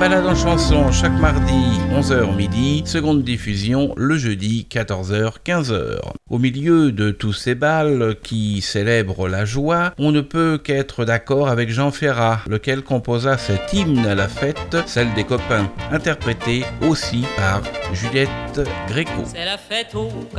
Balade en chanson chaque mardi 11h midi, seconde diffusion le jeudi 14h 15h. Au milieu de tous ces bals qui célèbrent la joie, on ne peut qu'être d'accord avec Jean Ferrat, lequel composa cet hymne à la fête, celle des copains, interprété aussi par Juliette Gréco. C'est la fête au